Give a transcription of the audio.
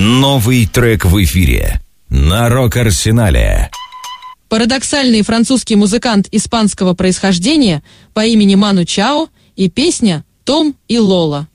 Новый трек в эфире на Рок-Арсенале. Парадоксальный французский музыкант испанского происхождения по имени Ману Чао и песня «Том и Лола».